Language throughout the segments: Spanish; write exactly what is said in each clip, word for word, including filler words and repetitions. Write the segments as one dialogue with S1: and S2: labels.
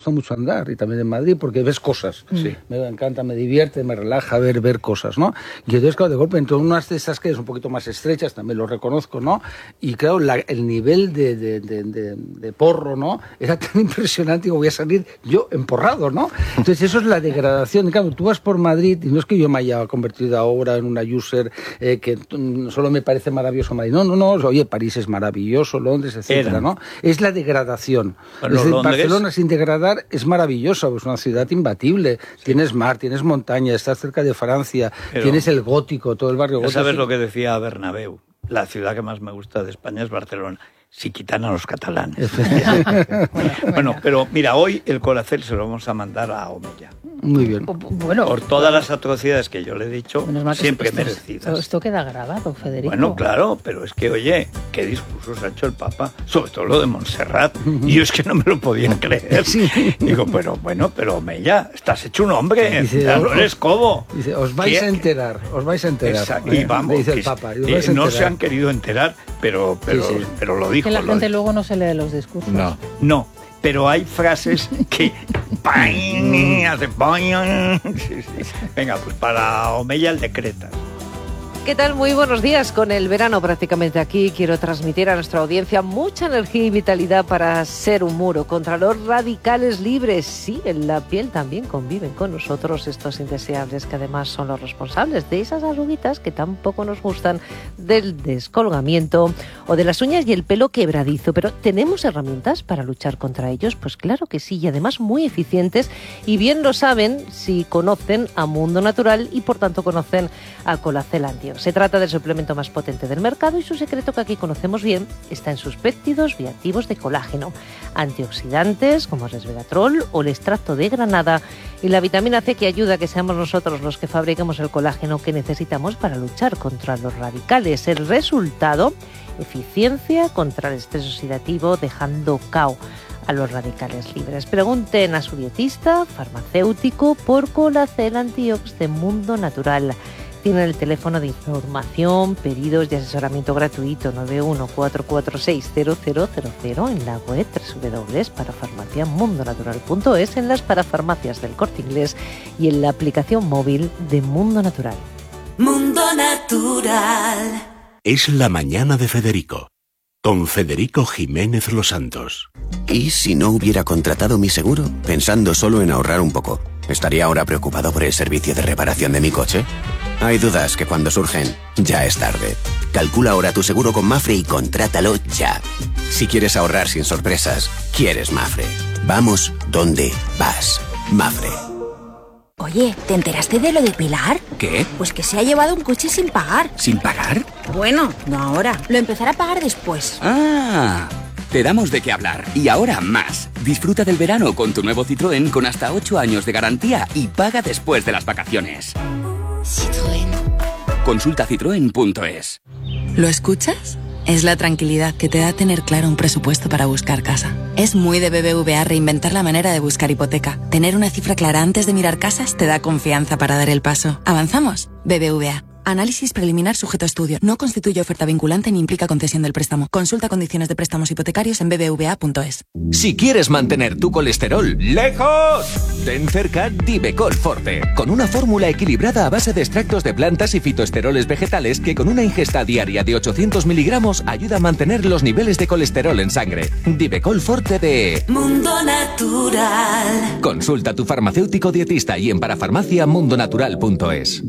S1: gusta mucho andar, y también en Madrid, porque ves cosas. Sí. Me encanta, me divierte, me relaja ver, ver cosas, ¿no? Y entonces, claro, de golpe, entre unas de esas calles un poquito más estrechas, también lo reconozco, ¿no? Y claro, la, el nivel de, de, de, de, de porro, ¿no? Era tan impresionante que voy a salir yo emporrado, ¿no? Entonces, eso es la degradación. Y claro, tú vas por Madrid, y no es que yo me haya convertido ahora en una user eh, que t- solo me parece maravilloso Madrid. No, no, no. Oye, París es maravilloso, Londres, etcétera, Era. ¿no? Es la degradación. Bueno, es decir, Barcelona sin degradar es maravillosa, es una ciudad imbatible. Sí. Tienes mar, tienes montaña, estás cerca de Francia, pero tienes el gótico, todo el barrio gótico.
S2: ¿Sabes lo que decía Bernabéu? La ciudad que más me gusta de España es Barcelona. Si quitan a los catalanes. bueno, bueno, pero mira, hoy el Colacel se lo vamos a mandar a Omeya.
S1: Muy bien.
S3: Bueno,
S2: por todas las atrocidades que yo le he dicho, siempre
S3: esto,
S2: merecidas.
S3: Esto queda grabado, Federico.
S2: Bueno, claro, pero es que, oye, qué discursos ha hecho el Papa, sobre todo lo de Montserrat, uh-huh. y yo es que no me lo podía creer. Sí. Digo, pero bueno, pero Omeya, estás hecho un hombre, dice, ya no eres cobo.
S1: Dice, os vais ¿Qué? a enterar, os vais a enterar.
S2: Exacto. Y vamos,
S1: dice el Papa, y
S2: eh, no se han querido enterar, pero, pero, sí, sí. pero lo dijo.
S3: Que la
S2: lo
S3: gente
S2: dijo.
S3: luego no se lee los discursos.
S2: No, no. Pero hay frases que... sí, sí. Venga, pues para Omeya el decreta.
S4: ¿Qué tal? Muy buenos días. Con el verano prácticamente aquí, quiero transmitir a nuestra audiencia mucha energía y vitalidad para ser un muro contra los radicales libres. Sí, en la piel también conviven con nosotros estos indeseables que además son los responsables de esas arruguitas que tampoco nos gustan, del descolgamiento o de las uñas y el pelo quebradizo. Pero ¿tenemos herramientas para luchar contra ellos? Pues claro que sí, y además muy eficientes, y bien lo saben si conocen a Mundo Natural y por tanto conocen a Colacel Antiox. Se trata del suplemento más potente del mercado y su secreto, que aquí conocemos bien, está en sus péptidos bioactivos de colágeno, antioxidantes como el resveratrol o el extracto de granada y la vitamina C, que ayuda a que seamos nosotros los que fabriquemos el colágeno que necesitamos para luchar contra los radicales. El resultado, eficiencia contra el estrés oxidativo, dejando cao a los radicales libres. Pregunten a su dietista, farmacéutico, por Colacel Antiox de Mundo Natural. Tienen el teléfono de información, pedidos y asesoramiento gratuito nueve uno cuatro cuatro seis cero cero cero cero en la web doble u doble u doble u punto para farmacia mundo natural punto es, en las parafarmacias del Corte Inglés y en la aplicación móvil de Mundo Natural.
S5: Mundo Natural.
S6: Es la mañana de Federico, con Federico Jiménez Los Santos.
S7: ¿Y si no hubiera contratado mi seguro, pensando solo en ahorrar un poco? ¿Estaría ahora preocupado por el servicio de reparación de mi coche? Hay dudas que cuando surgen, ya es tarde. Calcula ahora tu seguro con Mafre y contrátalo ya. Si quieres ahorrar sin sorpresas, quieres Mafre. Vamos donde vas. Mafre.
S8: Oye, ¿te enteraste de lo de Pilar?
S6: ¿Qué?
S8: Pues que se ha llevado un coche sin pagar.
S6: ¿Sin pagar?
S8: Bueno, no ahora. Lo empezará a pagar después.
S6: ¡Ah! Te damos de qué hablar. Y ahora más. Disfruta del verano con tu nuevo Citroën con hasta ocho años de garantía y paga después de las vacaciones.
S8: Citroën.
S6: Consulta citroen punto es.
S9: ¿Lo escuchas? Es la tranquilidad que te da tener claro un presupuesto para buscar casa. Es muy de B B V A reinventar la manera de buscar hipoteca. Tener una cifra clara antes de mirar casas te da confianza para dar el paso. ¿Avanzamos? B B V A. Análisis preliminar sujeto a estudio. No constituye oferta vinculante ni implica concesión del préstamo. Consulta condiciones de préstamos hipotecarios en b b v a punto es.
S10: Si quieres mantener tu colesterol lejos, ten cerca Divecol Forte, con una fórmula equilibrada a base de extractos de plantas y fitoesteroles vegetales que con una ingesta diaria de ochocientos miligramos ayuda a mantener los niveles de colesterol en sangre. Divecol Forte de
S5: Mundo Natural.
S10: Consulta a tu farmacéutico dietista y en parafarmacia mundo natural punto es.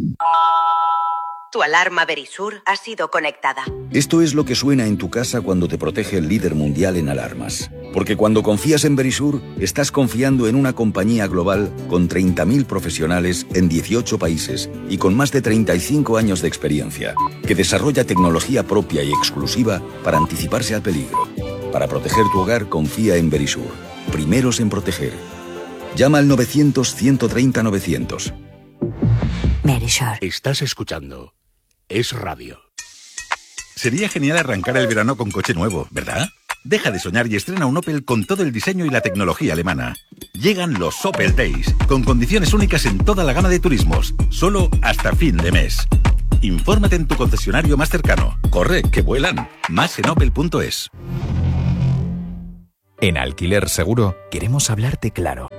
S11: Tu alarma Verisur ha sido conectada.
S12: Esto es lo que suena en tu casa cuando te protege el líder mundial en alarmas. Porque cuando confías en Verisur, estás confiando en una compañía global con treinta mil profesionales en dieciocho países y con más de treinta y cinco años de experiencia, que desarrolla tecnología propia y exclusiva para anticiparse al peligro. Para proteger tu hogar, confía en Verisur. Primeros en proteger. Llama al novecientos, ciento treinta, novecientos.
S6: Verisur. Estás escuchando Es Radio.
S13: Sería genial arrancar el verano con coche nuevo, ¿verdad? Deja de soñar y estrena un Opel con todo el diseño y la tecnología alemana. Llegan los Opel Days, con condiciones únicas en toda la gama de turismos, solo hasta fin de mes. Infórmate en tu concesionario más cercano. Corre, que vuelan. Más en opel punto es.
S14: En Alquiler Seguro queremos hablarte claro.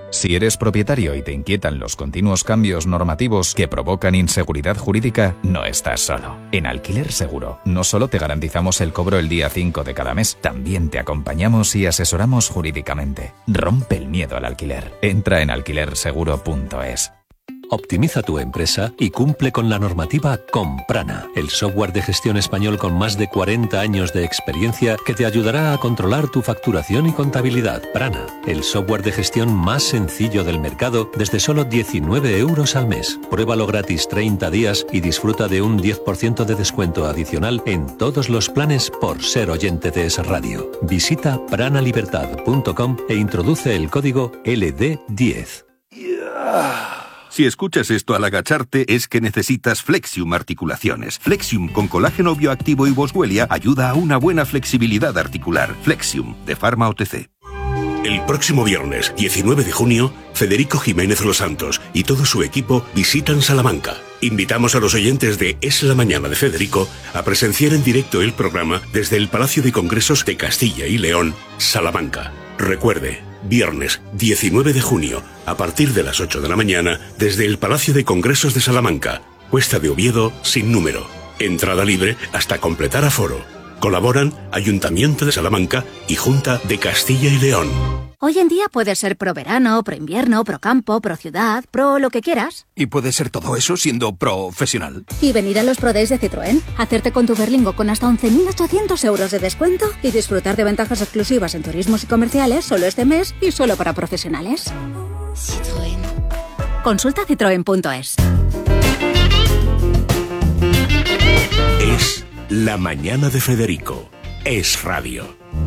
S14: Si eres propietario y te inquietan los continuos cambios normativos que provocan inseguridad jurídica, no estás solo. En Alquiler Seguro, no solo te garantizamos el cobro el día cinco de cada mes, también te acompañamos y asesoramos jurídicamente. Rompe el miedo al alquiler. Entra en alquiler seguro punto es.
S15: Optimiza tu empresa y cumple con la normativa con Prana, el software de gestión español con más de cuarenta años de experiencia que te ayudará a controlar tu facturación y contabilidad. Prana, el software de gestión más sencillo del mercado desde solo diecinueve euros al mes. Pruébalo gratis treinta días y disfruta de un diez por ciento de descuento adicional en todos los planes por ser oyente de Es Radio. Visita prana libertad punto com e introduce el código L D diez.
S16: Si escuchas esto al agacharte es que necesitas Flexium Articulaciones. Flexium con colágeno bioactivo y boswellia ayuda a una buena flexibilidad articular. Flexium, de Pharma O T C.
S17: El próximo viernes, diecinueve de junio, Federico Jiménez Los Santos y todo su equipo visitan Salamanca. Invitamos a los oyentes de Es la Mañana de Federico a presenciar en directo el programa desde el Palacio de Congresos de Castilla y León, Salamanca. Recuerde, viernes diecinueve de junio, a partir de las ocho de la mañana, desde el Palacio de Congresos de Salamanca, Cuesta de Oviedo, sin número. Entrada libre hasta completar aforo. Colaboran Ayuntamiento de Salamanca y Junta de Castilla y León.
S18: Hoy en día puedes ser pro verano, pro invierno, pro campo, pro ciudad, pro lo que quieras.
S19: ¿Y puedes ser todo eso siendo profesional?
S18: Y venir a los Pro Days de Citroën, hacerte con tu Berlingo con hasta once mil ochocientos euros de descuento y disfrutar de ventajas exclusivas en turismos y comerciales solo este mes y solo para profesionales. Citroën. Consulta citroen punto es.
S17: Es La Mañana de Federico. Es Radio.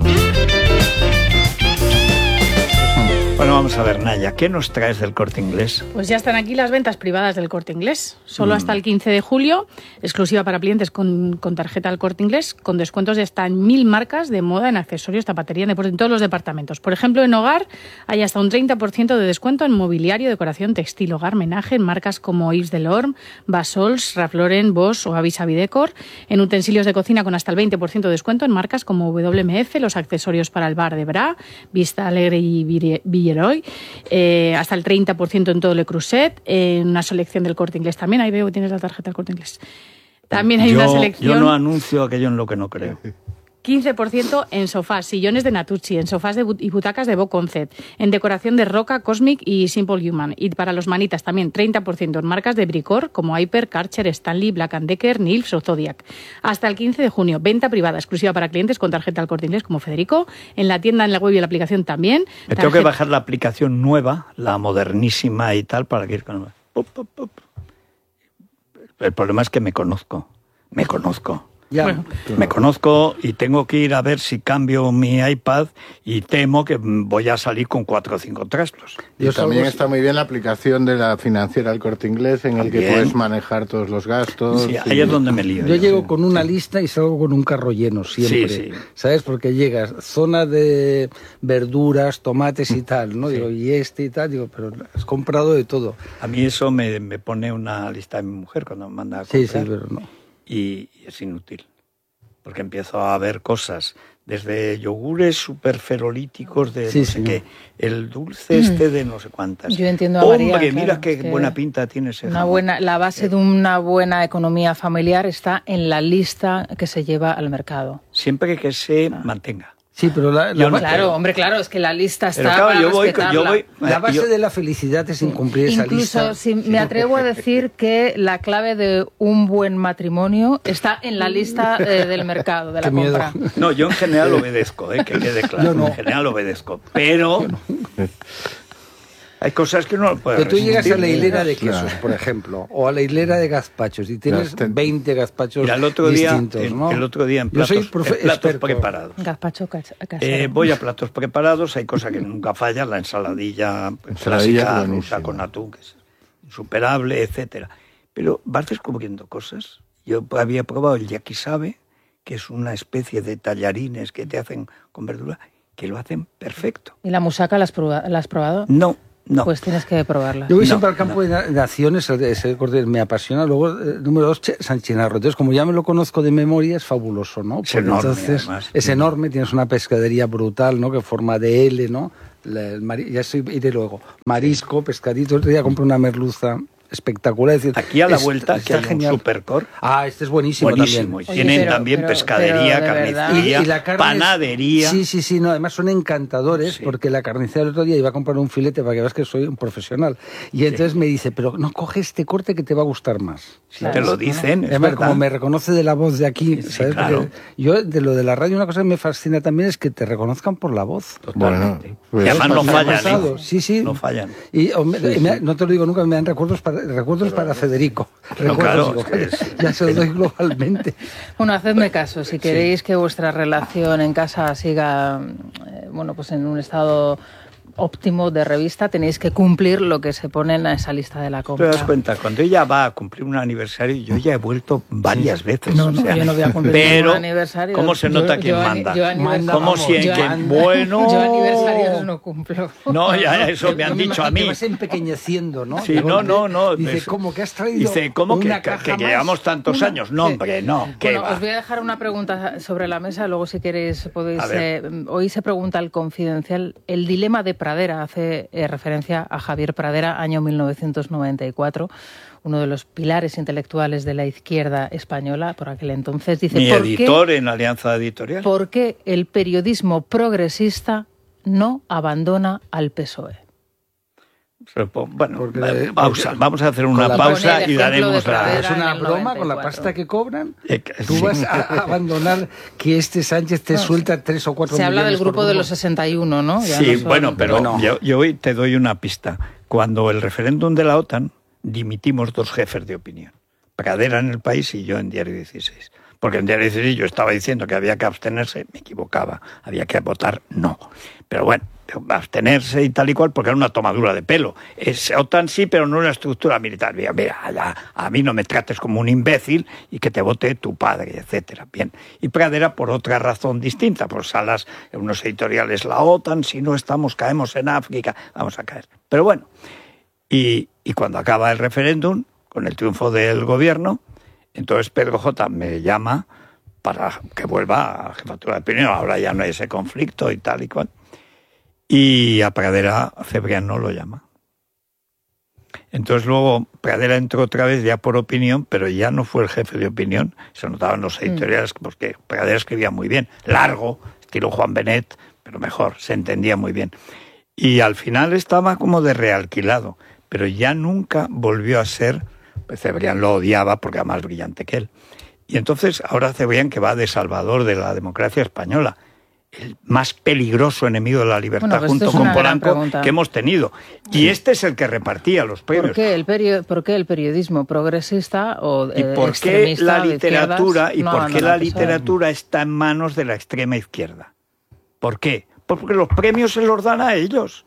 S2: Bueno, vamos a ver, Naya, ¿qué nos traes del Corte Inglés?
S20: Pues ya están aquí las ventas privadas del Corte Inglés. Solo mm. hasta el quince de julio, exclusiva para clientes con, con tarjeta del Corte Inglés, con descuentos de hasta mil marcas de moda, en accesorios, zapatería, en deporte, en todos los departamentos. Por ejemplo, en hogar hay hasta un treinta por ciento de descuento en mobiliario, decoración, textil, hogar, menaje, en marcas como Yves Saint Laurent, Basols, Ralph Lauren, Bosch o Avis Avidecor. En utensilios de cocina con hasta el veinte por ciento de descuento en marcas como W M F, los accesorios para el bar de Bra, Vista Alegre y Villeroy. Eh, hasta el treinta por ciento en todo Le Creuset, en una selección del Corte Inglés también. Ahí veo que tienes la tarjeta del Corte Inglés. También hay
S2: yo,
S20: una selección.
S2: Yo no anuncio aquello en lo que no creo.
S20: quince por ciento en sofás, sillones de Natucci, en sofás de, y butacas de Bo Concept, en decoración de Roca, Cosmic y Simple Human. Y para los manitas también treinta por ciento en marcas de Bricor como Hyper, Karcher, Stanley, Black and Decker, Nilf o Zodiac. Hasta el quince de junio, venta privada exclusiva para clientes con tarjeta al Corte Inglés como Federico. En la tienda, en la web y en la aplicación también.
S2: Me tengo que bajar la aplicación nueva, la modernísima y tal, para que ir con... Pop, pop, pop. El problema es que me conozco, me conozco. Ya, bueno, me conozco y tengo que ir a ver si cambio mi iPad y temo que voy a salir con cuatro o cinco trastos.
S21: Y también está muy bien la aplicación de la financiera El Corte Inglés en el que puedes manejar todos los gastos.
S2: Sí, ahí y... es donde me lío.
S1: Yo, yo llego sí. con una lista y salgo con un carro lleno siempre. Sí, sí. ¿Sabes? Porque llegas, zona de verduras, tomates y tal, ¿no? Sí. Digo, y este y tal, digo, pero has comprado de todo.
S2: A mí eso me, me pone una lista de mi mujer cuando me manda a comprar.
S1: Sí, sí, pero no.
S2: Y es inútil, porque empiezo a ver cosas, desde yogures superferolíticos de sí, no sé sí. qué, el dulce este de no sé cuántas.
S3: Yo entiendo a
S2: Hombre,
S3: María,
S2: mira
S3: claro,
S2: qué
S3: que
S2: buena pinta tiene ese
S3: una
S2: jamón.
S3: buena, La base de una buena economía familiar está en la lista que se lleva al mercado.
S2: Siempre que se ah. mantenga.
S1: Sí, pero la, la
S3: no claro, creo. hombre, claro, es que la lista está
S2: claro,
S3: para
S2: yo voy, yo voy,
S1: La base
S2: yo,
S1: de la felicidad es incumplir esa
S3: incluso
S1: lista.
S3: Incluso si me atrevo a decir que la clave de un buen matrimonio está en la lista eh, del mercado, de la
S1: Qué
S3: compra.
S1: Miedo.
S2: No, yo en general obedezco, eh, que quede claro.
S1: Yo no.
S2: En general obedezco, pero... Hay cosas que no puedes
S1: Pero tú llegas a la hilera de
S21: claro.
S1: quesos, por ejemplo, o a la hilera de gazpachos y tienes veinte gazpachos
S2: Mira, el otro día,
S1: distintos,
S2: en,
S1: ¿no?
S2: El otro día en platos, en platos preparados.
S3: Gazpacho casero.
S2: Eh, voy a platos preparados, hay cosas que nunca fallan, la ensaladilla,
S21: ensaladilla
S2: clásica rusa con atún, que es insuperable, etcétera. Pero vas descubriendo cosas. Yo había probado el yakisabe, que es una especie de tallarines que te hacen con verdura, que lo hacen perfecto.
S3: ¿Y la musaca la has probado? ¿La has probado?
S2: No. No.
S3: Pues tienes que probarla.
S1: Yo voy
S3: no,
S1: siempre al campo no. de naciones, ese corte me apasiona. Luego, eh, número dos, San Chinarro. Entonces, como ya me lo conozco de memoria, es fabuloso, ¿no?
S2: Es enorme,
S1: entonces,
S2: además.
S1: Es enorme, tienes una pescadería brutal, ¿no? Que forma de L, ¿no? La, el mari- ya soy, iré luego. Marisco, pescadito. Otro día compré una merluza espectacular. Es decir,
S2: aquí a la
S1: es,
S2: vuelta, que hay
S1: genial.
S2: un Supercor.
S1: Ah, este es buenísimo,
S2: buenísimo.
S1: también.
S2: Y tienen
S3: Oye, pero,
S2: también
S3: pero,
S2: pescadería,
S3: pero
S2: carnicería,
S1: y, y la carne
S2: panadería.
S1: Es, sí, sí, sí, no, además son encantadores,
S2: Sí.
S1: porque la carnicera el otro día iba a comprar un filete para que veas que soy un profesional. Y entonces sí. me dice, pero no coge este corte que te va a gustar más.
S2: Si
S1: ¿sabes?
S2: te lo dicen, es
S1: además,
S2: verdad.
S1: como me reconoce de la voz de aquí,
S2: Sí,
S1: ¿sabes?
S2: claro.
S1: Yo, de lo de la radio, una cosa que me fascina también es que te reconozcan por la voz.
S2: Totalmente.
S21: Bueno,
S2: y además no fallan,
S1: pasado.
S2: ¿eh?
S1: Sí, sí.
S2: No fallan.
S1: Y, hombre,
S21: Sí,
S1: y me,
S21: sí.
S1: no te lo digo nunca, me dan recuerdos para, recuerdos para Federico.
S2: No,
S1: Recuerdos,
S2: claro,
S1: digo,
S2: es que
S1: ya se lo doy globalmente.
S3: Bueno, hacedme caso. Si queréis sí. que vuestra relación en casa siga, eh, bueno, pues en un estado óptimo de revista, tenéis que cumplir lo que se pone en esa lista de la compra.
S2: Te das cuenta, cuando ella va a cumplir un aniversario, yo ya he vuelto varias
S3: sí.
S2: veces.
S3: No,
S2: o
S3: no,
S2: sea,
S3: yo no voy a cumplir
S2: pero,
S3: ningún aniversario.
S2: ¿cómo se nota
S3: yo,
S2: quién
S3: yo,
S2: manda?
S3: Yo
S2: manda ¿Cómo si
S3: yo,
S2: quién bueno?
S3: Yo aniversarios no cumplo.
S2: No, ya eso me han
S1: me
S2: dicho a mí.
S1: Que vas empequeñeciendo, ¿no?
S2: Sí, no, no, no.
S1: Dice,
S2: eso.
S1: ¿cómo que has traído
S2: Dice, ¿cómo
S1: una
S2: que,
S1: caja
S2: que, que
S1: más?
S2: llevamos tantos
S1: Una...
S2: años? No, hombre, no.
S3: Bueno,
S2: va?
S3: os voy a dejar una pregunta sobre la mesa, luego si queréis podéis... Eh, hoy se pregunta al Confidencial, el dilema de Pradera, hace eh, referencia a Javier Pradera, año mil novecientos noventa y cuatro, uno de los pilares intelectuales de la izquierda española por aquel entonces. Dice,
S2: Mi
S3: ¿por
S2: editor
S3: qué,
S2: en Alianza Editorial.
S3: ¿Por qué el periodismo progresista no abandona al P S O E?
S2: Bueno,
S1: porque,
S2: pausa.
S1: porque,
S2: vamos a hacer una pausa y daremos la...
S1: Es una broma con la pasta que cobran. Tú vas a abandonar que este Sánchez te no, suelta tres o cuatro
S3: se
S1: millones.
S3: Se habla del grupo de los sesenta y uno, ¿no? Ya
S2: sí,
S3: no son...
S2: bueno, pero
S1: bueno.
S2: Yo, yo hoy te doy una pista. Cuando el referéndum de la OTAN, dimitimos dos jefes de opinión. Pradera en El País y yo en Diario dieciséis. Porque en Diario dieciséis yo estaba diciendo que había que abstenerse, me equivocaba, había que votar no. Pero bueno, abstenerse y tal y cual, porque era una tomadura de pelo. Es OTAN sí, pero no una estructura militar. Mira, mira ya, a mí no me trates como un imbécil y que te vote tu padre, etcétera. Bien. Y Pradera por otra razón distinta, por salas, en unos editoriales, la OTAN, si no estamos, caemos en África, vamos a caer. Pero bueno, y, y cuando acaba el referéndum, con el triunfo del gobierno, entonces Pedro J. me llama para que vuelva a la jefatura de opinión. Ahora ya no hay ese conflicto y tal y cual. Y a Pradera Cebrián no lo llama. Entonces luego Pradera entró otra vez ya por opinión, pero ya no fue el jefe de opinión. Se notaban los editoriales porque Pradera escribía muy bien, largo, estilo Juan Benet, pero mejor, se entendía muy bien. Y al final estaba como de realquilado, pero ya nunca volvió a ser... Cebrián lo odiaba porque era más brillante que él. Y entonces ahora Cebrián, que va de salvador de la democracia española, el más peligroso enemigo de la libertad, bueno, pues junto con Polanco, que hemos tenido. Y sí. Este es el que repartía los premios.
S3: ¿Por qué el, perio- ¿por qué el periodismo progresista o eh,
S2: ¿Y por qué la literatura, y
S3: no
S2: por qué la literatura está en manos de la extrema izquierda? ¿Por qué? Porque los premios se los dan a ellos.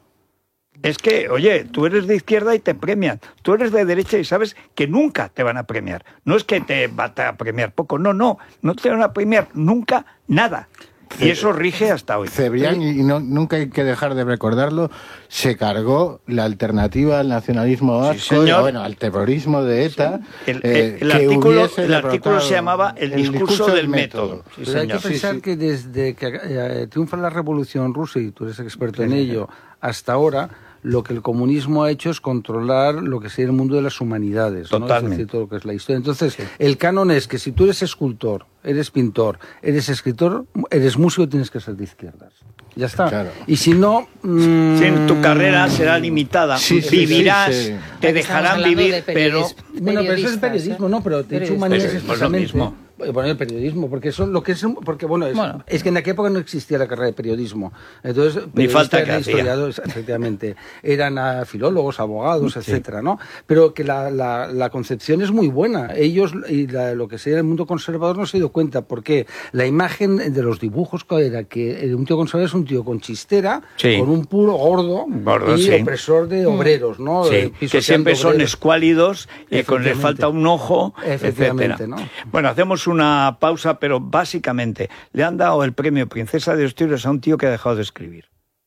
S2: Es que, oye, tú eres de izquierda y te premian. Tú eres de derecha y sabes que nunca te van a premiar. No es que te van a premiar poco, no, no. No te van a premiar nunca nada. Y eso rige hasta hoy.
S21: Cebrián, y no, nunca hay que dejar de recordarlo, se cargó la alternativa al nacionalismo vasco,
S2: sí,
S21: y, bueno, al terrorismo de ETA.
S2: Sí. El, eh, el, artículo, el artículo se llamaba El, el discurso, discurso del, del método. método.
S1: Sí, Pero hay que pensar sí, sí. que desde que eh, triunfa la Revolución Rusa, y tú eres experto sí, en ello, hasta ahora... lo que el comunismo ha hecho es controlar lo que sería el mundo de las humanidades, ¿no? Es decir, todo lo que es la historia. Entonces, sí. el canon es que si tú eres escultor, eres pintor, eres escritor, eres músico, tienes que ser de izquierdas. Ya está. Claro. Y si no... Mmm...
S2: Si tu carrera será limitada, sí, sí, vivirás, sí, sí. te dejarán vivir, pero...
S1: Bueno, pero eso es periodismo, ¿no? Pero te he dicho humanidades expresamente. Bueno, el periodismo, porque eso lo que es, porque bueno es, bueno, es que en aquella época no existía la carrera de periodismo. Entonces,
S2: ni falta que
S1: historiadores, efectivamente, eran a filólogos, abogados, sí. etcétera, ¿no? Pero que la, la, la concepción es muy buena. Ellos y la, lo que sería el mundo conservador no se dio cuenta, porque la imagen de los dibujos era que un tío conservador es un tío con chistera, sí. con un puro gordo, gordo y sí. opresor de obreros, ¿no?
S2: Sí. Que siempre obreros. Son escuálidos y con le falta un ojo, etcétera. ¿No? Bueno, hacemos una pausa, pero básicamente le han dado el premio Princesa de Asturias a un tío que ha dejado de escribir,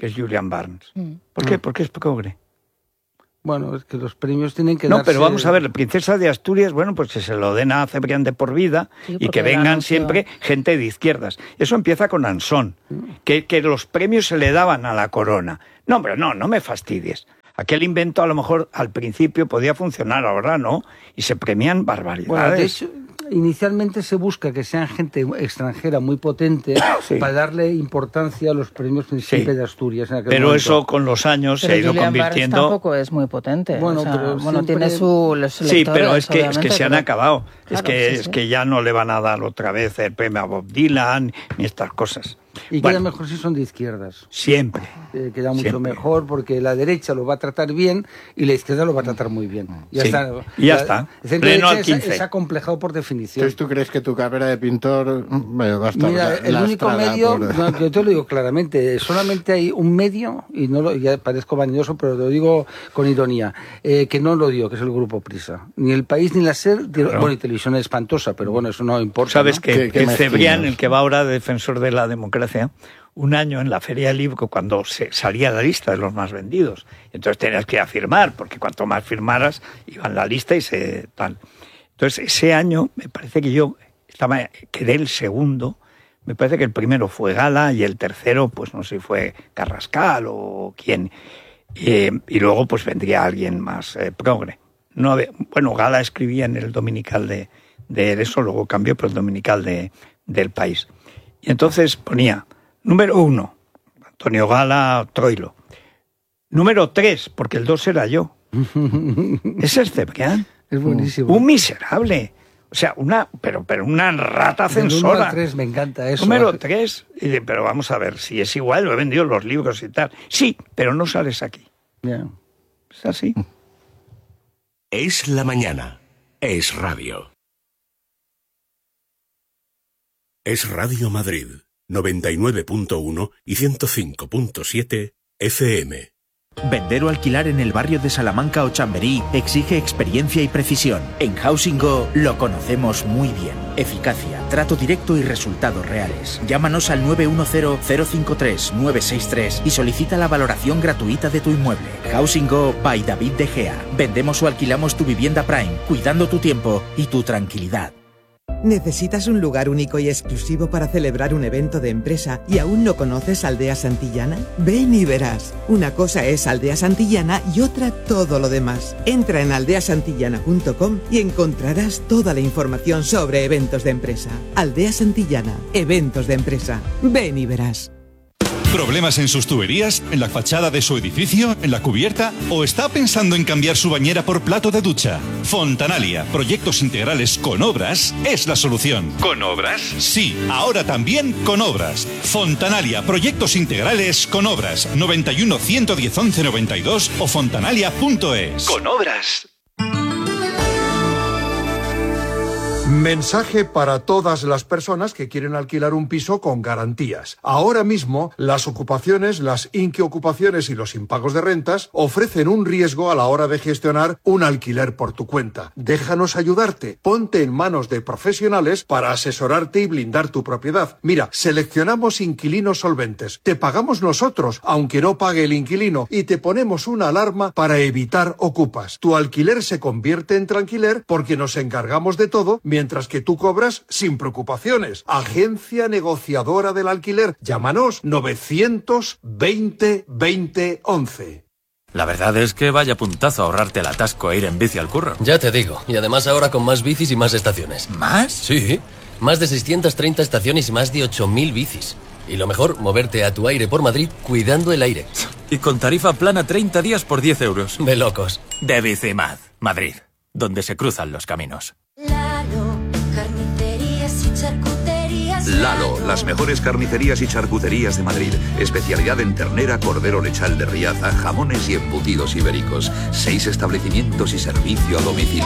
S2: que es Julian Barnes. Mm. ¿Por qué? Porque es progre.
S1: Bueno, es que los premios tienen que
S2: No,
S1: darse...
S2: pero vamos a ver, la princesa de Asturias, bueno, pues que se lo den a Cebrián de por vida sí, y que vengan anuncio... siempre gente de izquierdas. Eso empieza con Ansón, mm. que, que los premios se le daban a la corona. No, hombre, no, no me fastidies. Aquel invento a lo mejor al principio podía funcionar, ahora no, y se premian barbaridades.
S1: Bueno, de hecho, inicialmente se busca que sean gente extranjera muy potente sí. para darle importancia a los premios Príncipe sí. de Asturias. En aquel
S2: pero
S1: momento.
S2: Eso con los años
S3: pero
S2: se ha ido
S3: Julian
S2: convirtiendo...
S3: Barnes tampoco es muy potente. Bueno, o sea, pero bueno siempre... tiene su los
S2: Sí, pero es que, es que se
S3: pero...
S2: han acabado. Claro, es, que,
S3: sí,
S2: es
S3: sí.
S2: que ya no le van a dar otra vez el premio a Bob Dylan ni estas cosas.
S1: Y
S2: bueno,
S1: queda mejor si son de izquierdas.
S2: Siempre.
S1: Eh, queda mucho
S2: siempre.
S1: mejor porque la derecha lo va a tratar bien y la izquierda lo va a tratar muy bien. Ya
S2: sí.
S1: está.
S2: Y ya
S1: la,
S2: está.
S1: El centro derecha es, es acomplejado por definición.
S21: Entonces, ¿tú crees que tu carrera de pintor bueno, va a estar
S1: Mira, el único medio, por... no, yo te lo digo claramente, solamente hay un medio, y no lo, ya parezco vanidoso, pero lo digo con ironía, eh, que no lo dio, que es el Grupo Prisa. Ni El País ni la SER, claro. bueno, y Televisión es espantosa, pero bueno, eso no importa.
S2: Sabes
S1: ¿no?
S2: que, que Cebrián, el que va ahora de defensor de la democracia, un año en la Feria del Libro, cuando se salía la lista de los más vendidos, entonces tenías que ir a firmar, porque cuanto más firmaras, iba en la lista y se tal. Entonces, ese año, me parece que yo estaba quedé el segundo, me parece que el primero fue Gala y el tercero, pues no sé si fue Carrascal o quién, eh, y luego pues vendría alguien más eh, progre. No había, bueno, Gala escribía en el Dominical de, de eso, luego cambió por el Dominical de, del País. Y entonces ponía... Número uno, Antonio Gala, Troilo. Número tres, porque el dos era yo. Ese es Cebrián.
S1: Es buenísimo.
S2: Un miserable. O sea, una, pero, pero una rata censora.
S1: Número tres, me encanta eso.
S2: Número tres, pero vamos a ver, si es igual, lo he vendido los libros y tal. Sí, pero no sales aquí.
S1: Yeah.
S2: Es así.
S17: Es la mañana. Es radio. Es Radio Madrid. noventa y nueve punto uno y ciento cinco punto siete F M.
S4: Vender o alquilar en el barrio de Salamanca o Chamberí exige experiencia y precisión. En Housing Go lo conocemos muy bien. Eficacia, trato directo y resultados reales. Llámanos al nueve uno cero, cero cinco tres, nueve seis tres y solicita la valoración gratuita de tu inmueble. Housing Go by David De Gea. Vendemos o alquilamos tu vivienda Prime, cuidando tu tiempo y tu tranquilidad.
S22: ¿Necesitas un lugar único y exclusivo para celebrar un evento de empresa y aún no conoces Aldea Santillana? Ven y verás. Una cosa es Aldea Santillana y otra todo lo demás. Entra en aldea santillana punto com y encontrarás toda la información sobre eventos de empresa. Aldea Santillana, eventos de empresa. Ven y verás.
S23: ¿Problemas en sus tuberías? ¿En la fachada de su edificio? ¿En la cubierta? ¿O está pensando en cambiar su bañera por plato de ducha? Fontanalia, proyectos integrales con obras, es la solución. ¿Con obras? Sí, ahora también con obras. Fontanalia, proyectos integrales con obras. noventa y uno, ciento diez, once noventa y dos o fontanalia punto es. Con obras.
S24: Mensaje para todas las personas que quieren alquilar un piso con garantías. Ahora mismo, las ocupaciones, las inquiocupaciones y los impagos de rentas ofrecen un riesgo a la hora de gestionar un alquiler por tu cuenta. Déjanos ayudarte. Ponte en manos de profesionales para asesorarte y blindar tu propiedad. Mira, seleccionamos inquilinos solventes. Te pagamos nosotros, aunque no pague el inquilino, y te ponemos una alarma para evitar ocupas. Tu alquiler se convierte en tranquiler porque nos encargamos de todo, mientras que tú cobras sin preocupaciones. Agencia negociadora del alquiler. Llámanos novecientos veinte veinte once.
S25: La verdad es que vaya puntazo ahorrarte el atasco e ir en bici al curro.
S26: Ya te digo, y además ahora con más bicis y más estaciones.
S25: ¿Más?
S26: Sí, más de seiscientas treinta estaciones y más de ocho mil bicis. Y lo mejor, moverte a tu aire por Madrid cuidando el aire.
S25: Y con tarifa plana treinta días por diez euros.
S26: De locos.
S25: De Bicimad, Madrid, donde se cruzan los caminos.
S12: Lalo, las mejores carnicerías y charcuterías de Madrid. Especialidad en ternera, cordero lechal de Riaza, jamones y embutidos ibéricos. Seis establecimientos y servicio a domicilio.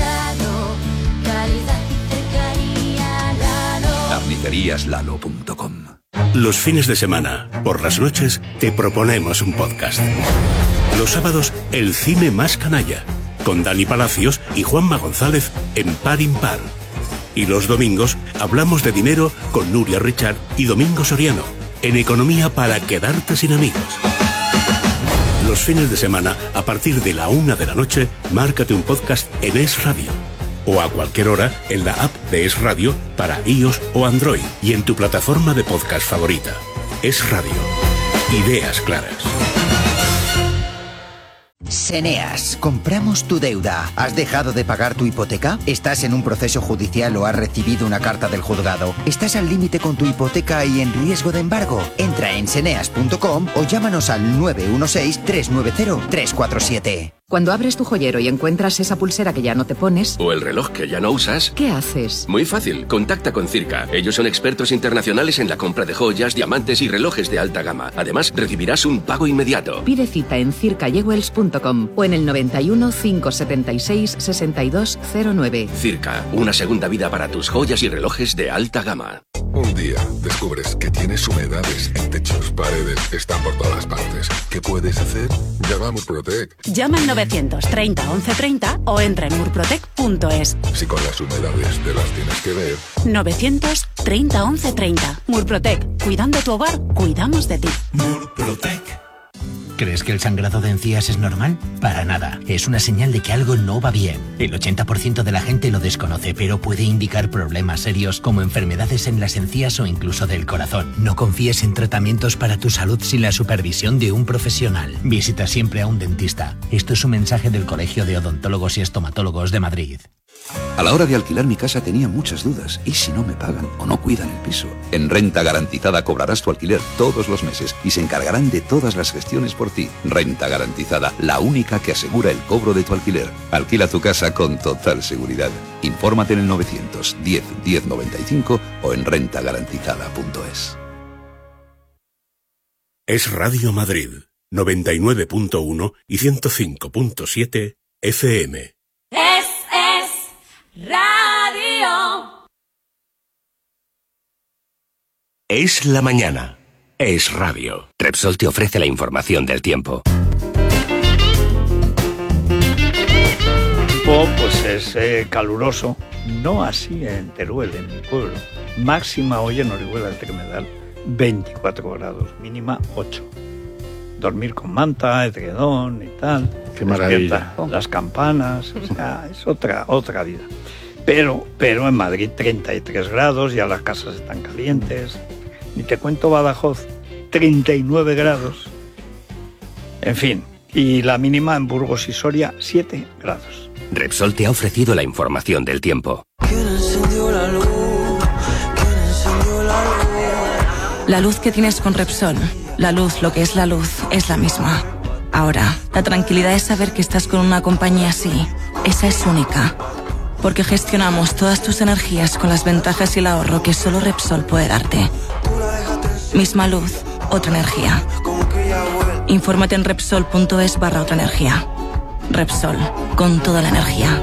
S12: carnicerías lalo punto com.
S17: Los fines de semana, por las noches, te proponemos un podcast. Los sábados, el cine más canalla, con Dani Palacios y Juanma González en Par Impar. Y los domingos hablamos de dinero con Nuria Richard y Domingo Soriano, en Economía para quedarte sin amigos. Los fines de semana, a partir de la una de la noche, márcate un podcast en Es Radio. O a cualquier hora en la app de Es Radio para iOS o Android y en tu plataforma de podcast favorita. Es Radio. Ideas claras.
S5: Seneas, compramos tu deuda. ¿Has dejado de pagar tu hipoteca? ¿Estás en un proceso judicial o has recibido una carta del juzgado? ¿Estás al límite con tu hipoteca y en riesgo de embargo? Entra en seneas punto com o llámanos al nueve uno seis, tres nueve cero, tres cuatro siete.
S7: Cuando abres tu joyero y encuentras esa pulsera que ya no te pones...
S8: O el reloj que ya no usas...
S7: ¿Qué haces?
S8: Muy fácil, contacta con Circa. Ellos son expertos internacionales en la compra de joyas, diamantes y relojes de alta gama. Además, recibirás un pago inmediato.
S7: Pide cita en circa jewels punto com o en el noventa y uno, cinco setenta y seis, sesenta y dos cero nueve.
S8: Circa, una segunda vida para tus joyas y relojes de alta gama.
S9: Un día descubres que tienes humedades en techos, paredes, están por todas partes. ¿Qué puedes hacer? Llama a Murprotec.
S10: Llama al novecientos treinta, once treinta o entra en murprotec punto es.
S9: Si con las humedades te las tienes que ver.
S10: novecientos treinta, once treinta. Murprotec. Cuidando tu hogar, cuidamos de ti.
S11: Murprotec. ¿Crees que el sangrado de encías es normal? Para nada. Es una señal de que algo no va bien. El ochenta por ciento de la gente lo desconoce, pero puede indicar problemas serios como enfermedades en las encías o incluso del corazón. No confíes en tratamientos para tu salud sin la supervisión de un profesional. Visita siempre a un dentista. Esto es un mensaje del Colegio de Odontólogos y Estomatólogos de Madrid.
S12: A la hora de alquilar mi casa tenía muchas dudas. ¿Y si no me pagan o no cuidan el piso? En Renta Garantizada cobrarás tu alquiler todos los meses y se encargarán de todas las gestiones por ti. Renta Garantizada, la única que asegura el cobro de tu alquiler. Alquila tu casa con total seguridad. Infórmate en el novecientos diez, diez noventa y cinco o en renta garantizada punto es.
S17: Es Radio Madrid, noventa y nueve punto uno y ciento cinco punto siete F M.
S27: Es, es Radio.
S17: Es la mañana. Es radio.
S8: Repsol te ofrece la información del tiempo.
S2: El tiempo pues es eh, caluroso, no así en Teruel, en mi pueblo. Máxima hoy en Orihuela del Tremedal, veinticuatro grados, mínima ocho. Dormir con manta, edredón y tal.
S21: Qué maravilla.
S2: Las campanas, o sea, es otra, otra vida. Pero, pero en Madrid treinta y tres grados, ya las casas están calientes. Ni te cuento Badajoz, treinta y nueve grados. En fin, y la mínima en Burgos y Soria, siete grados.
S8: Repsol te ha ofrecido la información del tiempo.
S10: La luz que tienes con Repsol, la luz, lo que es la luz, es la misma. Ahora, la tranquilidad es saber que estás con una compañía así. Esa es única. Porque gestionamos todas tus energías con las ventajas y el ahorro que solo Repsol puede darte. Misma luz, otra energía. Infórmate en repsol punto es barra otra energía. Repsol, con toda la energía.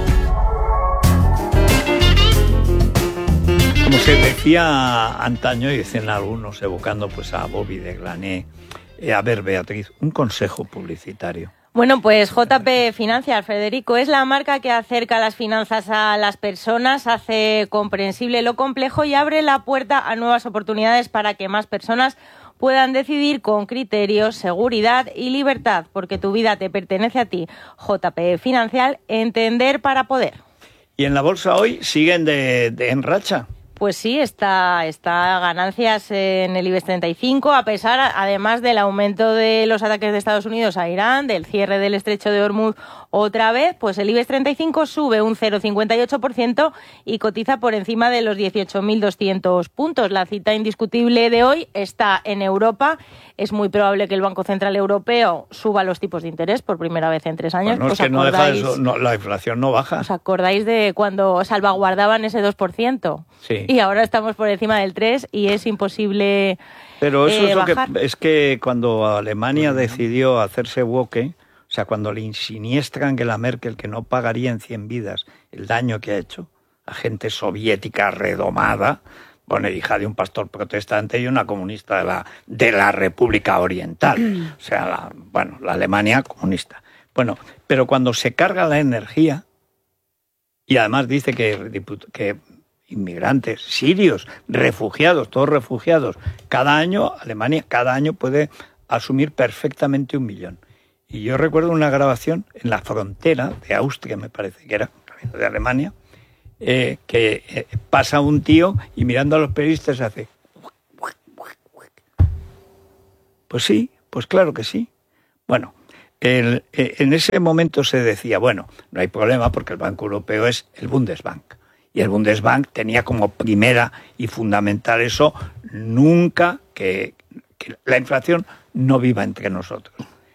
S2: Como se decía antaño, y dicen algunos evocando pues a Bobby de Glané, eh, a ver, Beatriz, un consejo publicitario.
S28: Bueno, pues J P Financial, Federico, es la marca que acerca las finanzas a las personas, hace comprensible lo complejo y abre la puerta a nuevas oportunidades para que más personas puedan decidir con criterio, seguridad y libertad, porque tu vida te pertenece a ti. J P Financial, entender para poder.
S2: Y en la bolsa hoy siguen de, de en racha.
S28: Pues sí, está, está ganancias en el IBEX treinta y cinco, a pesar, además del aumento de los ataques de Estados Unidos a Irán, del cierre del estrecho de Hormuz otra vez, pues el IBEX treinta y cinco sube un cero coma cincuenta y ocho por ciento y cotiza por encima de los dieciocho mil doscientos puntos. La cita indiscutible de hoy está en Europa. Es muy probable que el Banco Central Europeo suba los tipos de interés por primera vez en tres años.
S2: Bueno, es que no deja eso, no, la inflación no baja.
S28: ¿Os acordáis de cuando salvaguardaban ese dos por ciento?
S2: Sí.
S28: Y ahora estamos por encima del tres y es imposible
S2: Pero eso
S28: eh,
S2: es lo
S28: bajar.
S2: que es que cuando Alemania decidió hacerse woke, o sea, cuando le siniestra a Angela Merkel que no pagaría en cien vidas el daño que ha hecho a gente soviética redomada, bueno, hija de un pastor protestante y una comunista de la, de la República Oriental, o sea, la, bueno, la Alemania comunista. Bueno, pero cuando se carga la energía, y además dice que, que inmigrantes sirios, refugiados, todos refugiados, cada año, Alemania cada año puede asumir perfectamente un millón. Y yo recuerdo una grabación en la frontera de Austria, me parece que era, de Alemania, eh, que eh, pasa un tío y mirando a los periodistas hace... Pues sí, pues claro que sí. Bueno, el, eh, en ese momento se decía, bueno, no hay problema porque el Banco Europeo es el Bundesbank. Y el Bundesbank tenía como primera y fundamental eso, nunca que, que la inflación no viva entre nosotros.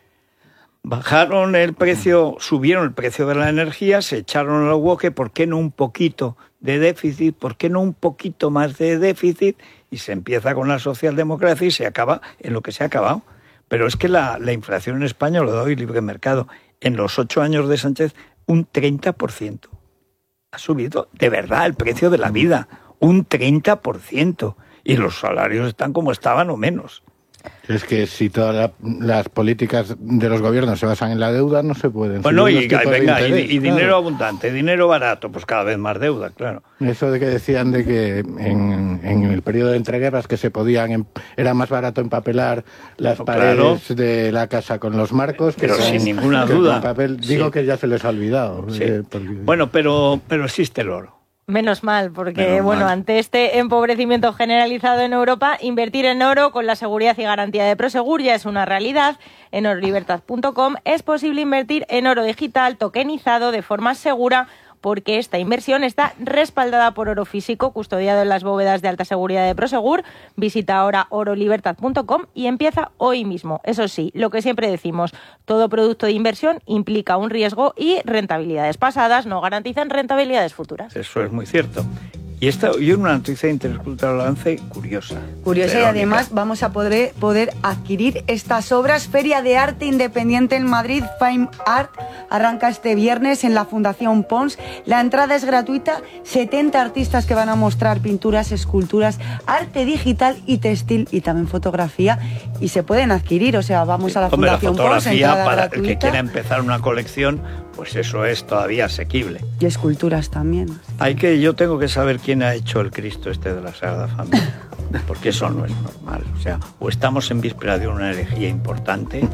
S2: Bajaron el precio, subieron el precio de la energía, se echaron al hueque, ¿por qué no un poquito de déficit? ¿Por qué no un poquito más de déficit? Y se empieza con la socialdemocracia y se acaba en lo que se ha acabado. Pero es que la, la inflación en España, lo doy libre mercado, en los ocho años de Sánchez, un treinta por ciento. Ha subido de verdad el precio de la vida, un treinta por ciento. Y los salarios están como estaban o menos.
S21: Es que si todas la, las políticas de los gobiernos se basan en la deuda, no se pueden.
S2: Bueno, y, venga, y, y dinero claro. abundante, dinero barato, pues cada vez más deuda, claro.
S21: Eso de que decían de que en, en el periodo de entreguerras que se podían, era más barato empapelar las no, paredes claro. de la casa con los marcos.
S2: Pero
S21: que
S2: sin
S21: con,
S2: ninguna
S21: que
S2: duda.
S21: Papel, digo sí. que ya se les ha olvidado.
S2: Sí.
S21: Eh, porque...
S2: Bueno, pero, pero existe el oro.
S28: Menos mal, porque
S2: Menos
S28: bueno,
S2: mal.
S28: ante este empobrecimiento generalizado en Europa, invertir en oro con la seguridad y garantía de Prosegur ya es una realidad. En oro libertad punto com es posible invertir en oro digital tokenizado de forma segura, porque esta inversión está respaldada por oro físico custodiado en las bóvedas de alta seguridad de Prosegur. Visita ahora oro libertad punto com y empieza hoy mismo. Eso sí, lo que siempre decimos, todo producto de inversión implica un riesgo y rentabilidades pasadas no garantizan rentabilidades futuras.
S2: Eso es muy cierto. Y esta y una noticia de interés cultural avance curiosa.
S6: Curiosa, Verónica. Y además vamos a poder, poder adquirir estas obras. Feria de Arte Independiente en Madrid, Fine Art, arranca este viernes en la Fundación Pons. La entrada es gratuita, setenta artistas que van a mostrar pinturas, esculturas, arte digital y textil y también fotografía, y se pueden adquirir, o sea, vamos a la
S2: Hombre,
S6: Fundación
S2: la
S6: Pons,
S2: fotografía
S6: entrada
S2: para
S6: gratuita.
S2: el que quiera empezar una colección, pues eso es todavía asequible.
S6: Y esculturas también.
S2: Hay que, yo tengo que saber quién ha hecho el Cristo este de la Sagrada Familia, porque eso no es normal. O sea, o estamos en víspera de una herejía importante,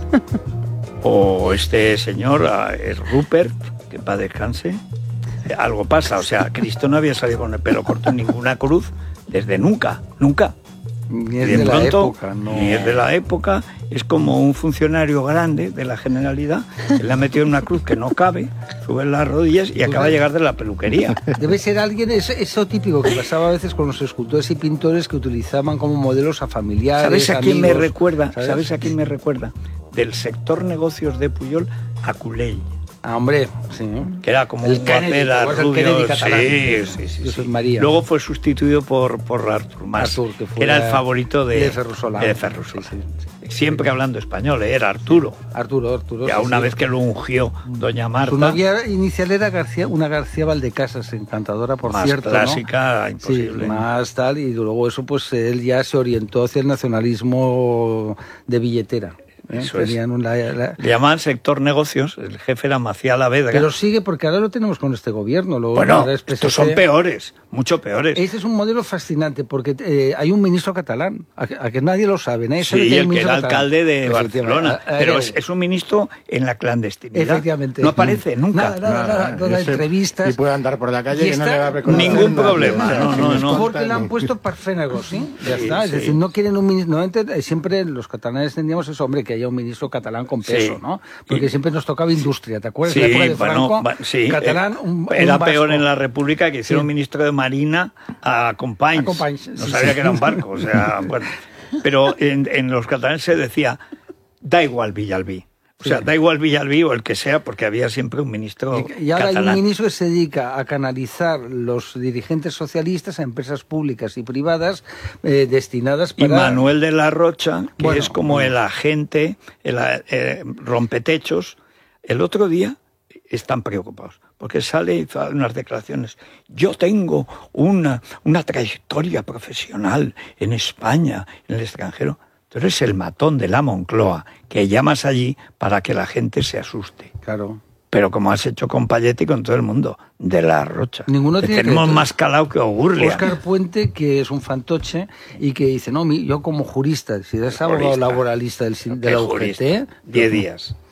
S2: o este señor es Rupert, que para descanse, algo pasa. O sea, Cristo no había salido con el pelo corto en ninguna cruz desde nunca, nunca.
S1: Ni es
S2: de,
S1: de
S2: pronto,
S1: la época, no.
S2: Ni es de la época, es como un funcionario grande de la Generalidad que le ha metido en una cruz que no cabe, sube las rodillas y acaba de llegar de la peluquería.
S1: Debe ser alguien, eso, eso típico que pasaba a veces con los escultores y pintores que utilizaban como modelos a familiares.
S2: ¿Sabes a quién
S1: amigos,
S2: me recuerda?
S1: ¿sabes?
S2: ¿Sabes a quién me recuerda? Del sector negocios de Pujol a Culey.
S1: Ah, hombre, sí.
S2: Que era como
S1: el
S2: un guapera rubio. Sí, sí, sí,
S1: sí.
S2: sí.
S1: María.
S2: Luego fue sustituido por, por Artur Mas,
S1: Artur, que, fue
S2: que era el favorito de,
S1: de Ferrusola.
S2: De Ferrusola. Sí, sí, sí. Siempre hablando español, era Arturo.
S1: Arturo, Arturo.
S2: Ya
S1: sí,
S2: una
S1: sí.
S2: vez que lo ungió doña Marta.
S1: Su novia inicial era García, una García Valdecasas, encantadora, por
S2: más
S1: cierto.
S2: Clásica,
S1: ¿no?
S2: imposible.
S1: Sí, más tal, y luego eso, pues él ya se orientó hacia el nacionalismo de billetera. ¿Eh?
S2: Eso
S1: Tenían
S2: es.
S1: Una, la...
S2: Le llamaban sector negocios, el jefe era Maciá Alavedra.
S1: Pero sigue, porque ahora lo tenemos con este gobierno. Luego
S2: bueno, estos son peores, mucho peores.
S1: Este es un modelo fascinante, porque eh, hay un ministro catalán, a, a que nadie lo sabe. Nadie
S2: sí,
S1: sabe que
S2: el que era alcalde de Barcelona,
S1: a, a,
S2: pero
S1: a,
S2: es, es un ministro en la clandestinidad.
S1: Efectivamente.
S2: No aparece nunca.
S1: Nada, nada, nada, nada, nada entrevistas.
S21: Y puede andar por la calle y, y no le va a reconocer
S2: ningún
S21: nada.
S2: problema. No, no, no.
S1: Porque le han puesto parfénagos, ¿sí? Ya
S2: sí,
S1: está. Es
S2: sí.
S1: decir, no quieren un ministro. Normalmente, siempre los catalanes tendríamos eso, hombre, que haya un ministro catalán con peso, sí. ¿no? Porque y, siempre nos tocaba industria, ¿te acuerdas?
S2: Sí,
S1: la época de Franco,
S2: bueno, sí,
S1: catalán, un,
S2: era
S1: un
S2: peor en la República que hicieron sí. ministro de Marina a Companys. No
S1: sí,
S2: sabía
S1: sí.
S2: que era un barco, o sea, bueno. Pero en, en los catalanes se decía, da igual Villalbí. O sea, sí. da igual Villalbí o el que sea, porque había siempre un ministro
S1: Y, y ahora
S2: catalán.
S1: hay un ministro que se dedica a canalizar los dirigentes socialistas a empresas públicas y privadas eh, destinadas para...
S2: Y Manuel de la Rocha, que
S1: bueno,
S2: es como
S1: bueno.
S2: el agente, el eh, rompetechos, el otro día están preocupados, porque sale y hace unas declaraciones. Yo tengo una, una trayectoria profesional en España, en el extranjero. Tú eres el matón de la Moncloa, que llamas allí para que la gente se asuste.
S1: Claro.
S2: Pero como has hecho con Payet y con todo el mundo, de la Rocha.
S1: Ninguno
S2: que
S1: tiene
S2: tenemos
S1: que...
S2: más calado que Ogurlia.
S1: Óscar Puente, que es un fantoche, y que dice, no, yo como jurista, si eres abogado laboralista del, de la U G T...
S2: diez días.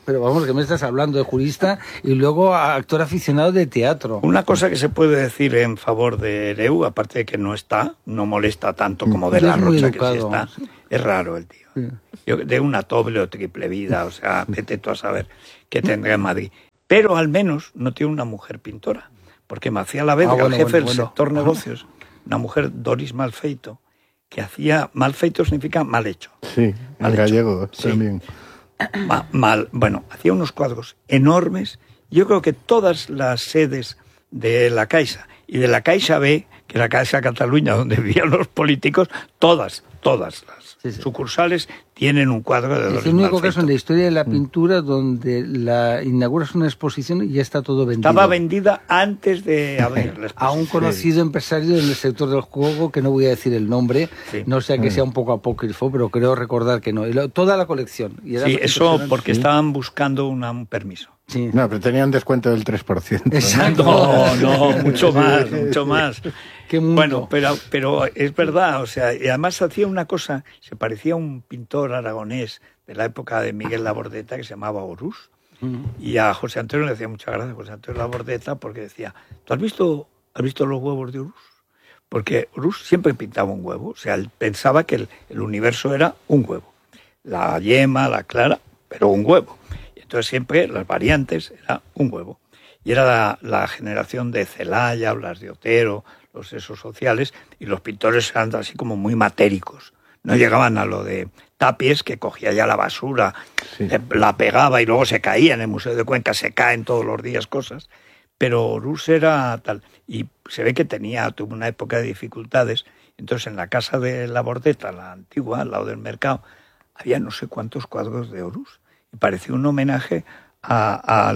S1: pero vamos, que me estás hablando de jurista y luego actor aficionado de teatro.
S2: Una cosa que se puede decir en favor de Hereu, aparte de que no está, no molesta tanto como de la Rocha, que sí está, es raro el tío. Sí. Yo, de una doble o triple vida, o sea, vete tú a saber qué tendrá en Madrid. Pero al menos no tiene una mujer pintora, porque Macía Lavedra, ah, bueno, el jefe bueno, del bueno. sector negocios, una mujer, Doris Malfeito, que hacía, malfeito significa mal hecho.
S21: Sí, mal en hecho. Gallego sí. también.
S2: Ma, mal, bueno, hacía unos cuadros enormes. Yo creo que todas las sedes de la Caixa y de la Caixa B, que era la Caixa Cataluña, donde vivían los políticos, todas, todas las sí, sí. sucursales tienen un cuadro de Doris Malfeito.
S1: Es el único caso en la historia de la pintura donde la inauguras una exposición y ya está todo vendido.
S2: Estaba vendida antes de abrir la exposición.
S1: A un conocido empresario en el sector del juego, que no voy a decir el nombre, sí. no sea que sea un poco apócrifo, pero creo recordar que no. Y lo, toda la colección. Y era
S2: sí, eso porque sí. estaban buscando una, un permiso.
S21: Sí. No, pero tenía un descuento del tres por ciento.
S2: Exacto. No, no, mucho más, mucho más. Qué bueno, pero, pero es verdad, o sea, y además hacía una cosa, se parecía a un pintor aragonés de la época de Miguel Labordeta que se llamaba Orús, uh-huh. y a José Antonio le hacía mucha gracia José Antonio Labordeta porque decía, ¿tú has visto, has visto los huevos de Orús? Porque Orús siempre pintaba un huevo, o sea, él pensaba que el, el universo era un huevo, la yema, la clara, pero un huevo. Entonces siempre las variantes era un huevo. Y era la, la generación de Celaya, las de Otero, los esos sociales, y los pintores eran así como muy matéricos. No llegaban a lo de Tapies, que cogía ya la basura, sí. la pegaba y luego se caía. En el Museo de Cuenca se caen todos los días cosas. Pero Orús era tal. Y se ve que tenía, tuvo una época de dificultades. Entonces en la casa de Labordeta, la antigua, al lado del mercado, había no sé cuántos cuadros de Orús. Y parecía un homenaje a, a,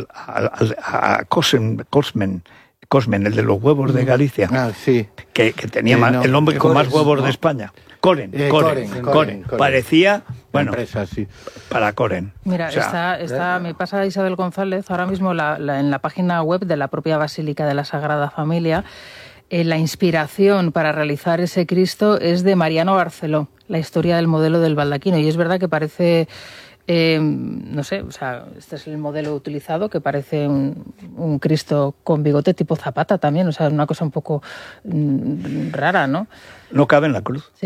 S2: a, a Cosmen, Cosmen, Cosmen, el de los huevos de Galicia,
S21: ah, sí.
S2: que, que tenía eh, más, no, el hombre con más huevos no. de España. Coren, eh, Coren, Coren, Coren, Coren. Parecía, bueno,
S21: empresa, sí.
S2: para Coren.
S3: Mira, o sea, está, está, me pasa Isabel González ahora mismo la, la, en la página web de la propia Basílica de la Sagrada Familia. Eh, la inspiración para realizar ese Cristo es de Mariano Barceló, la historia del modelo del baldaquino. Y es verdad que parece... Eh, no sé, o sea, este es el modelo utilizado, que parece un, un Cristo con bigote tipo Zapata también, o sea, una cosa un poco mm, rara, ¿no?
S2: No cabe en la cruz.
S3: Sí.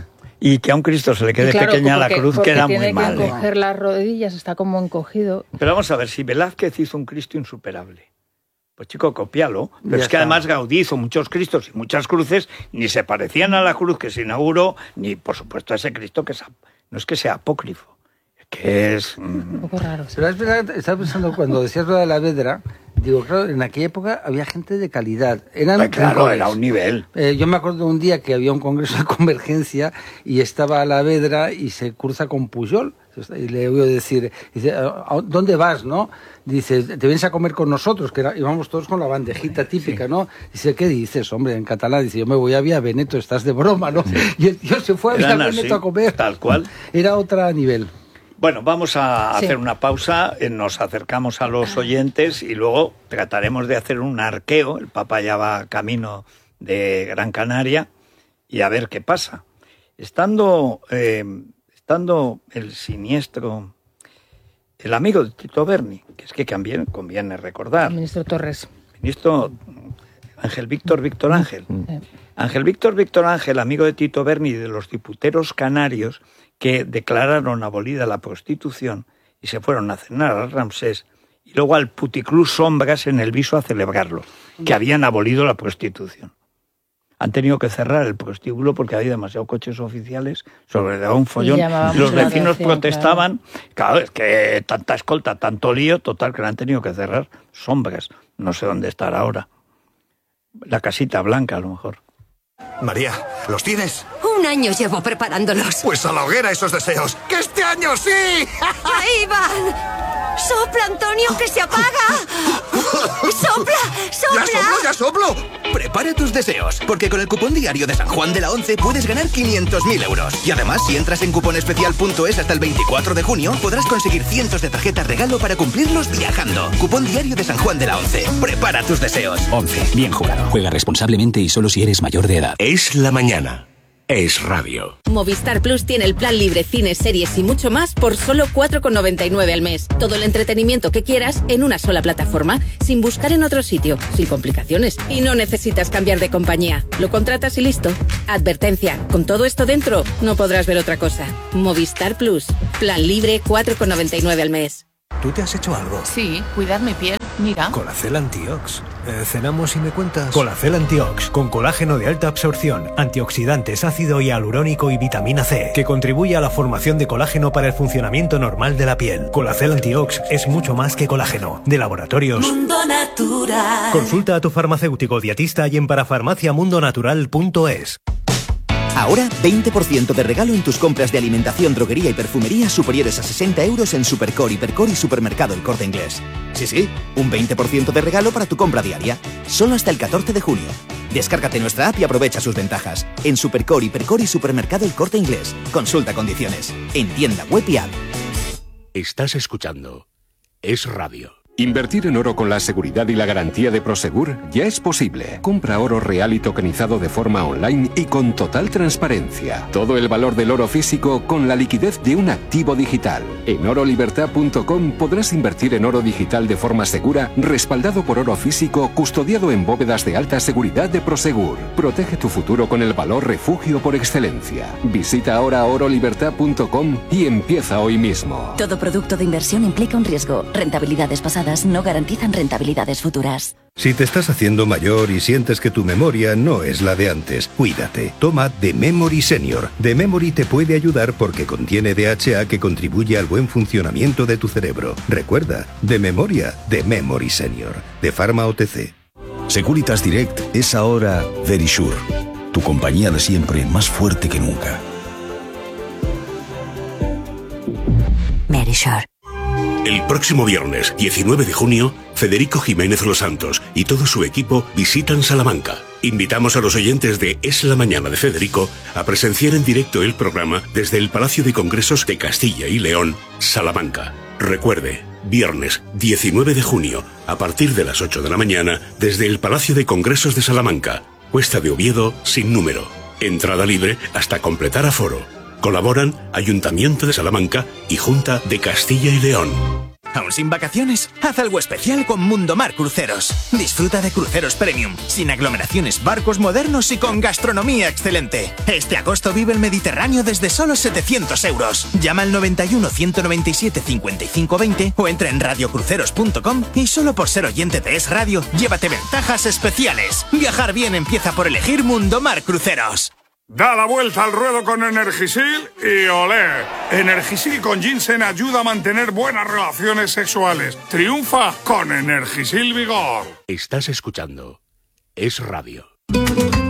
S2: Y que a un Cristo se le quede claro, pequeña porque, la cruz queda muy mal.
S3: Tiene que encoger ¿eh? las rodillas, está como encogido.
S2: Pero vamos a ver, si Velázquez hizo un Cristo insuperable, pues chico, cópialo. Pero ya es que está. Además Gaudí hizo muchos Cristos y muchas cruces, ni se parecían a la cruz que se inauguró, ni por supuesto a ese Cristo que es, no es que sea apócrifo. Que es...
S3: un poco raro. ¿Sí?
S1: Pero es verdad, estaba pensando cuando decías lo de la Vedra, digo, claro, en aquella época había gente de calidad. Eran
S2: pues claro, mejores. Era un nivel.
S1: Eh, yo me acuerdo un día que había un congreso de Convergencia y estaba la Vedra y se cruza con Pujol. Y le oigo decir, dice, ¿dónde vas, no? Dice, te vienes a comer con nosotros, que era, íbamos todos con la bandejita típica, sí. ¿no? Dice, ¿qué dices, hombre? En catalán, dice, yo me voy a Vía Veneto, estás de broma, ¿no? Sí. Y el tío se fue a Vía Veneto así, a comer.
S2: Tal cual.
S1: Era otro nivel.
S2: Bueno, vamos a sí. hacer una pausa, nos acercamos a los oyentes y luego trataremos de hacer un arqueo. El Papa ya va camino de Gran Canaria y a ver qué pasa. Estando, eh, estando el siniestro, el amigo de Tito Berni, que es que también conviene recordar.
S3: El ministro Torres.
S2: Ministro Ángel Víctor Víctor Ángel. Sí. Ángel Víctor Víctor Ángel, amigo de Tito Berni y de los diputeros canarios, que declararon abolida la prostitución y se fueron a cenar a Ramsés y luego al Puticlub Sombras en el Viso a celebrarlo, que habían abolido la prostitución. Han tenido que cerrar el prostíbulo porque había demasiados coches oficiales, sobre un follón, y, y los vecinos atención, protestaban, claro. claro, es que tanta escolta, tanto lío, total, que la han tenido que cerrar. Sombras, no sé dónde estará ahora. La casita blanca, a lo mejor.
S13: María, ¿los tienes?
S14: Un año llevo preparándolos.
S13: Pues a la hoguera esos deseos. ¡Que este año sí!
S14: ¡Ahí van! ¡Sopla, Antonio, que se apaga! ¡Sopla, sopla!
S13: ¡Ya soplo, ya soplo! Prepara tus deseos, porque con el cupón diario de San Juan de la Once puedes ganar quinientos mil euros. Y además, si entras en cuponespecial punto es hasta el veinticuatro de junio, podrás conseguir cientos de tarjetas regalo para cumplirlos viajando. Cupón diario de San Juan de la Once. Prepara tus deseos.
S15: Once. Bien jugado. Juega responsablemente y solo si eres mayor de edad.
S17: Es la mañana. Es Radio.
S7: Movistar Plus tiene el plan libre, cines, series y mucho más por solo cuatro con noventa y nueve al mes. Todo el entretenimiento que quieras en una sola plataforma, sin buscar en otro sitio, sin complicaciones. Y no necesitas cambiar de compañía. Lo contratas y listo. Advertencia, con todo esto dentro, no podrás ver otra cosa. Movistar Plus. Plan libre, cuatro con noventa y nueve al mes.
S4: ¿Tú te has hecho algo?
S10: Sí, cuidar mi piel. Mira.
S4: Colacel Antiox. Eh, ¿Cenamos y me cuentas? Colacel Antiox, con colágeno de alta absorción, antioxidantes, ácido hialurónico y vitamina C, que contribuye a la formación de colágeno para el funcionamiento normal de la piel. Colacel Antiox es mucho más que colágeno. De Laboratorios
S14: Mundo Natural.
S4: Consulta a tu farmacéutico dietista y en parafarmaciamundonatural punto es.
S15: Ahora, veinte por ciento de regalo en tus compras de alimentación, droguería y perfumería superiores a sesenta euros en Supercore, Hipercore y Supermercado El Corte Inglés. Sí, sí, un veinte por ciento de regalo para tu compra diaria. Solo hasta el catorce de junio. Descárgate nuestra app y aprovecha sus ventajas. En Supercore, Hipercore y Supermercado El Corte Inglés. Consulta condiciones. En tienda web y app.
S17: Estás escuchando Es Radio.
S16: Invertir en oro con la seguridad y la garantía de Prosegur ya es posible. Compra oro real y tokenizado de forma online y con total transparencia. Todo el valor del oro físico con la liquidez de un activo digital. En oro libertad punto com podrás invertir en oro digital de forma segura, respaldado por oro físico, custodiado en bóvedas de alta seguridad de Prosegur. Protege tu futuro con el valor refugio por excelencia. Visita ahora oro libertad punto com y empieza hoy mismo.
S18: Todo producto de inversión implica un riesgo. Rentabilidades pasadas no garantizan rentabilidades futuras.
S19: Si te estás haciendo mayor y sientes que tu memoria no es la de antes, cuídate. Toma The Memory Senior. The Memory te puede ayudar porque contiene D H A que contribuye al buen funcionamiento de tu cerebro. Recuerda, de memoria, The Memory Senior. De Pharma O T C.
S12: Securitas Direct es ahora Verisure. Tu compañía de siempre, más fuerte que nunca.
S18: Verisure.
S17: El próximo viernes, diecinueve de junio, Federico Jiménez Los Santos y todo su equipo visitan Salamanca. Invitamos a los oyentes de Es la Mañana de Federico a presenciar en directo el programa desde el Palacio de Congresos de Castilla y León, Salamanca. Recuerde, viernes diecinueve de junio, a partir de las ocho de la mañana, desde el Palacio de Congresos de Salamanca, Cuesta de Oviedo, sin número. Entrada libre hasta completar aforo. Colaboran Ayuntamiento de Salamanca y Junta de Castilla y León.
S13: ¿Aún sin vacaciones? Haz algo especial con Mundomar Cruceros. Disfruta de cruceros premium, sin aglomeraciones, barcos modernos y con gastronomía excelente. Este agosto vive el Mediterráneo desde solo setecientos euros. Llama al noventa y uno, ciento noventa y siete, cincuenta y cinco veinte o entra en radio cruceros punto com y solo por ser oyente de Es Radio, llévate ventajas especiales. Viajar bien empieza por elegir Mundomar Cruceros.
S24: Da la vuelta al ruedo con Energisil y olé. Energisil con ginseng ayuda a mantener buenas relaciones sexuales. Triunfa con Energisil Vigor.
S17: Estás escuchando Es Radio.